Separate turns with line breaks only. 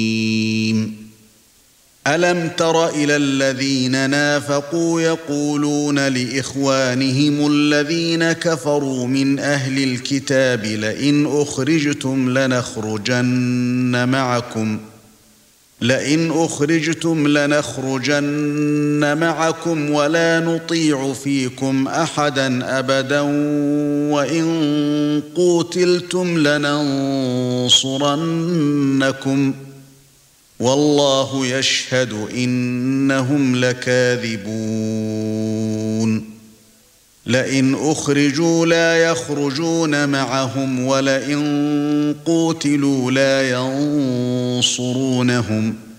ألم تر إلى الذين نافقوا يقولون لإخوانهم الذين كفروا من أهل الكتاب لئن أخرجتم لنخرجن معكم ولا نطيع فيكم أحدا أبدا وإن قوتلتم لننصرنكم والله يشهد إنهم لكاذبون لئن أخرجوا لا يخرجون معهم ولئن قوتلوا لا ينصرونهم